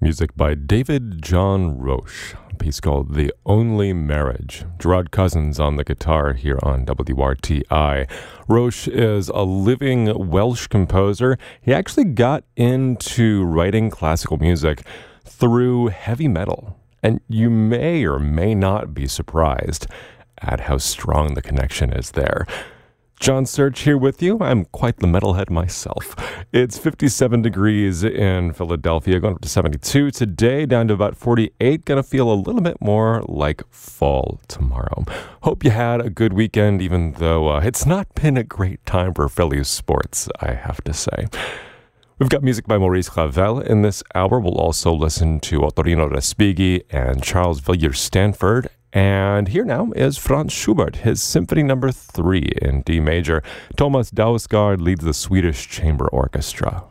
Music by David John Roche, a piece called The Only Marriage. Gerard Cousins on the guitar here on WRTI. Roche is a living Welsh composer. He actually got into writing classical music through heavy metal, and you may or may not be surprised at how strong the connection is there. John Search here with you. I'm quite the metalhead myself. It's 57 degrees in Philadelphia, going up to 72 today, down to about 48. Gonna feel a little bit more like fall tomorrow. Hope you had a good weekend, even though it's not been a great time for Phillies sports, I have to say. We've got music by Maurice Ravel in this hour. We'll also listen to Ottorino Respighi and Charles Villiers-Stanford. And here now is Franz Schubert, his Symphony No. 3 in D major. Thomas Dausgaard leads the Swedish Chamber Orchestra.